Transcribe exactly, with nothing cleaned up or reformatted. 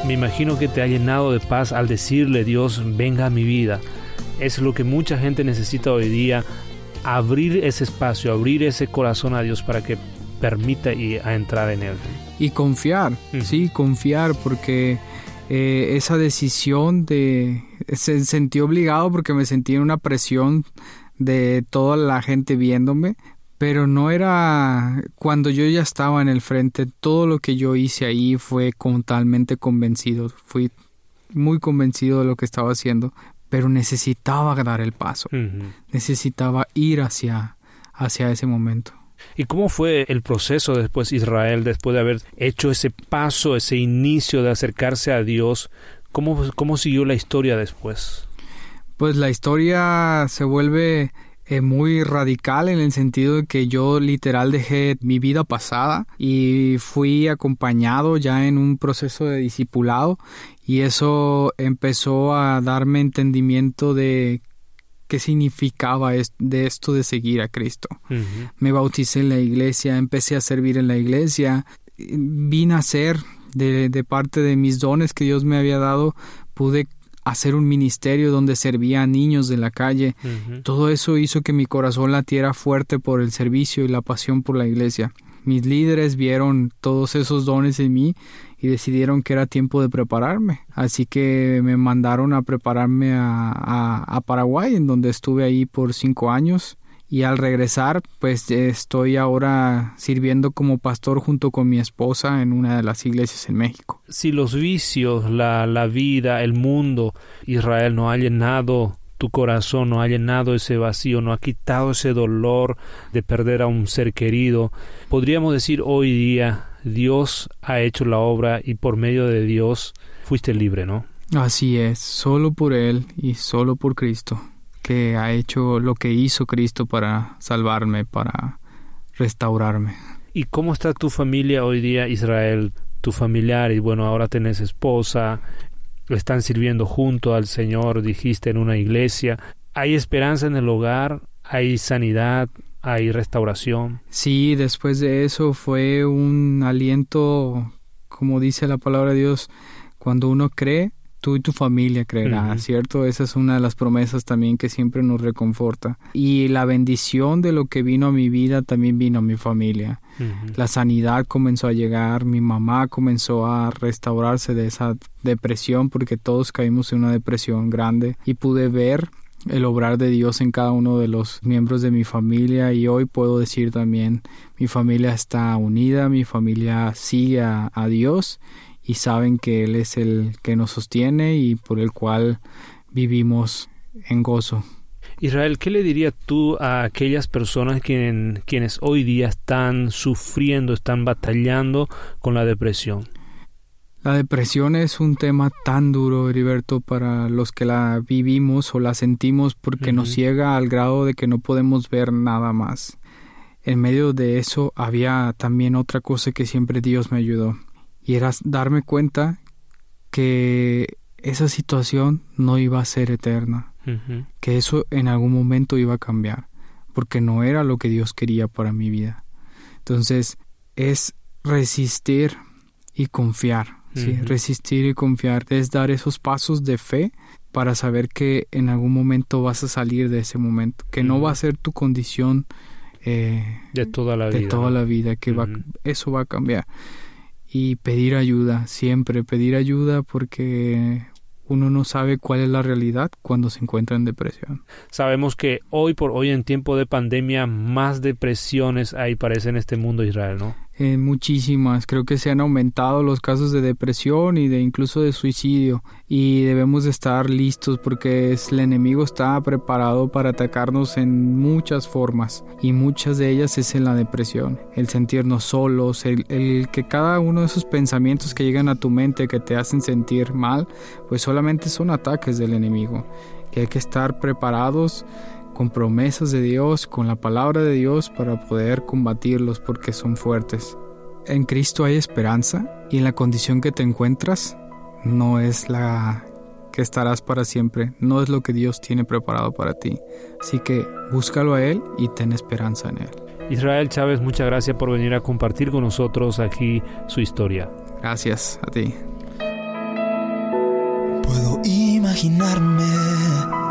Me imagino que te ha llenado de paz al decirle, Dios, venga a mi vida. Es lo que mucha gente necesita hoy día, abrir ese espacio, abrir ese corazón a Dios para que permita y a entrar en Él. Y confiar, mm. sí, confiar, porque eh, esa decisión de... Se sentí obligado porque me sentí en una presión de toda la gente viéndome, pero no era cuando yo ya estaba en el frente. Todo lo que yo hice ahí fue totalmente convencido, fui muy convencido de lo que estaba haciendo, pero necesitaba dar el paso, uh-huh. necesitaba ir hacia, hacia ese momento. ¿Y cómo fue el proceso después Israel, después de haber hecho ese paso, ese inicio de acercarse a Dios? ¿Cómo, cómo siguió la historia después? Pues la historia se vuelve eh, muy radical en el sentido de que yo literal dejé mi vida pasada y fui acompañado ya en un proceso de discipulado, y eso empezó a darme entendimiento de qué significaba es, de esto de seguir a Cristo. Uh-huh. Me bauticé en la iglesia, empecé a servir en la iglesia, vine a ser de, de parte de mis dones que Dios me había dado, pude hacer un ministerio donde servía a niños de la calle. Uh-huh. Todo eso hizo que mi corazón latiera fuerte por el servicio y la pasión por la iglesia. Mis líderes vieron todos esos dones en mí y decidieron que era tiempo de prepararme. Así que me mandaron a prepararme a, a, a Paraguay, en donde estuve ahí por cinco años. Y al regresar, pues estoy ahora sirviendo como pastor junto con mi esposa en una de las iglesias en México. Si los vicios, la, la vida, el mundo, Israel, no ha llenado tu corazón, no ha llenado ese vacío, no ha quitado ese dolor de perder a un ser querido, podríamos decir hoy día, Dios ha hecho la obra y por medio de Dios fuiste libre, ¿no? Así es, solo por Él y solo por Cristo, que ha hecho lo que hizo Cristo para salvarme, para restaurarme. ¿Y cómo está tu familia hoy día, Israel? Tu familiar, y bueno, ahora tenés esposa, están sirviendo junto al Señor, dijiste, en una iglesia. ¿Hay esperanza en el hogar? ¿Hay sanidad? ¿Hay restauración? Sí, después de eso fue un aliento, como dice la palabra de Dios, cuando uno cree, tú y tu familia creerán, uh-huh. ¿cierto? Esa es una de las promesas también que siempre nos reconforta. Y la bendición de lo que vino a mi vida también vino a mi familia. Uh-huh. La sanidad comenzó a llegar, mi mamá comenzó a restaurarse de esa depresión, porque todos caímos en una depresión grande, y pude ver el obrar de Dios en cada uno de los miembros de mi familia, y hoy puedo decir también, mi familia está unida, mi familia sigue a, a Dios, y saben que Él es el que nos sostiene y por el cual vivimos en gozo. Israel, ¿qué le dirías tú a aquellas personas quien, quienes hoy día están sufriendo, están batallando con la depresión? La depresión es un tema tan duro, Heriberto, para los que la vivimos o la sentimos, porque uh-huh. nos ciega al grado de que no podemos ver nada más. En medio de eso había también otra cosa que siempre Dios me ayudó. Y era darme cuenta que esa situación no iba a ser eterna, uh-huh. que eso en algún momento iba a cambiar, porque no era lo que Dios quería para mi vida. Entonces, es resistir y confiar, uh-huh. ¿sí? Resistir y confiar, es dar esos pasos de fe para saber que en algún momento vas a salir de ese momento, que uh-huh. no va a ser tu condición eh, de toda la de vida, toda ¿no? la vida, que uh-huh. va, eso va a cambiar. Y pedir ayuda, siempre pedir ayuda, porque uno no sabe cuál es la realidad cuando se encuentra en depresión. Sabemos que hoy por hoy, en tiempo de pandemia, más depresiones hay, parece, en este mundo, Israel, ¿no? Eh, muchísimas. Creo que se han aumentado los casos de depresión y de incluso de suicidio. Y debemos de estar listos, porque es, el enemigo está preparado para atacarnos en muchas formas. Y muchas de ellas es en la depresión. El sentirnos solos, el, el que cada uno de esos pensamientos que llegan a tu mente que te hacen sentir mal, pues solamente son ataques del enemigo. Que hay que estar preparados con promesas de Dios, con la palabra de Dios, para poder combatirlos, porque son fuertes. En Cristo hay esperanza, y en la condición que te encuentras no es la que estarás para siempre, no es lo que Dios tiene preparado para ti. Así que búscalo a Él y ten esperanza en Él. Israel Chávez, muchas gracias por venir a compartir con nosotros aquí su historia. Gracias a ti. imaginarme